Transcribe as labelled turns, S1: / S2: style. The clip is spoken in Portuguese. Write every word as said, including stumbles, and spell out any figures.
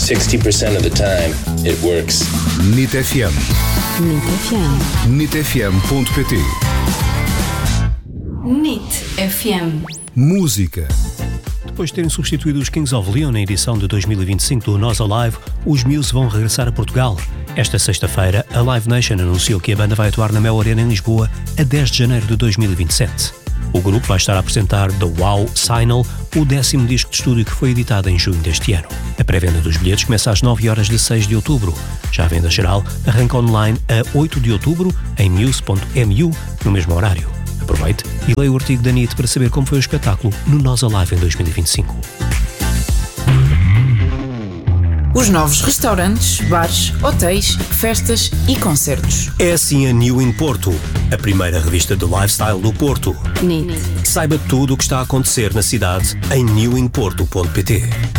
S1: sixty percent of the time, it works.
S2: N I T F M.
S3: N I T F M.
S2: N I T F M ponto P T.
S3: N I T F M.
S2: Música.
S4: Depois de terem substituído os Kings of Leon na edição de dois mil e vinte e cinco do Nós Alive, os Muse vão regressar a Portugal. Esta sexta-feira, a Live Nation anunciou que a banda vai atuar na Mel Arena em Lisboa a dez de janeiro de dois mil e vinte e sete. O grupo vai estar a apresentar The Wow Signal, o décimo disco de estúdio que foi editado em junho deste ano. A pré-venda dos bilhetes começa às nove horas de seis de outubro. Já a venda geral arranca online a oito de outubro em muse ponto m u, no mesmo horário. Aproveite e leia o artigo da N I T para saber como foi o espetáculo no Nós Alive em dois mil e vinte e cinco.
S5: Os novos restaurantes, bares, hotéis, festas e concertos.
S4: É assim a New in Porto, a primeira revista de lifestyle do Porto.
S3: N I T.
S4: Saiba tudo o que está a acontecer na cidade em new in porto ponto p t.